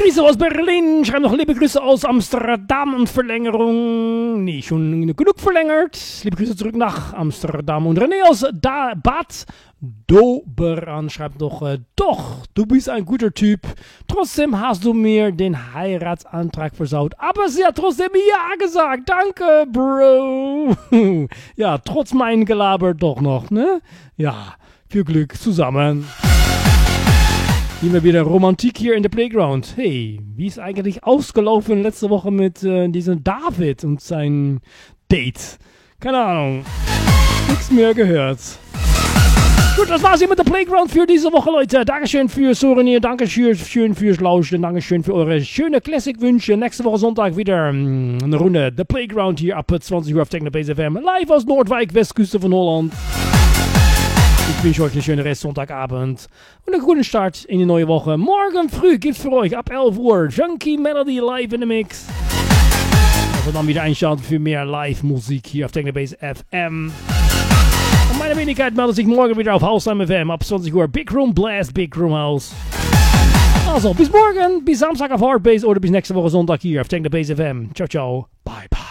Grüße aus Berlin. Schreiben noch liebe Grüße aus Amsterdam und Verlängerung. Nee, schon genug verlängert. Liebe Grüße zurück nach Amsterdam. Und René aus Bad Doberan schreibt noch, doch, du bist ein guter Typ. Trotzdem hast du mir den Heiratsantrag versaut. Aber sie hat trotzdem ja gesagt. Danke, Bro. Ja, trotz meinem Gelaber doch noch, ne? Ja, viel Glück zusammen. Immer wieder Romantik hier in der Playground. Hey, wie ist eigentlich ausgelaufen letzte Woche mit diesem David und sein Date? Keine Ahnung. Nichts mehr gehört. Gut, das war's hier mit der Playground für diese Woche, Leute. Dankeschön fürs Souvenir, Dankeschön fürs Lauschen, Dankeschön für eure schöne Classic-Wünsche. Nächste Woche Sonntag wieder eine Runde The Playground hier ab 20 Uhr auf Technobase FM. Live aus Noordwijk, Westküste von Holland. Ich wünsche euch einen schönen Rest Sonntagabend und einen guten Start in die neue Woche. Morgen früh gibt's für euch ab 11 Uhr Junkie Melody live in the Mix. Also dann wieder einschalten für mehr Live-Musik hier auf Technobase FM. Und meine Wenigkeit meldet sich morgen wieder auf Hausheim FM ab 20 Uhr. Big Room Blast, Big Room House. Also bis morgen, bis Samstag auf Hardbase oder bis nächste Woche Sonntag hier auf Technobase FM. Ciao, ciao. Bye, bye.